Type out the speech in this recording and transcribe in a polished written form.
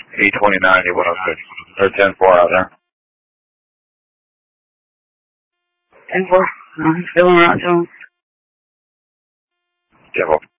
829, you 106. Or 10-4 out there. 10-4. I'm feeling around to him. 10-4.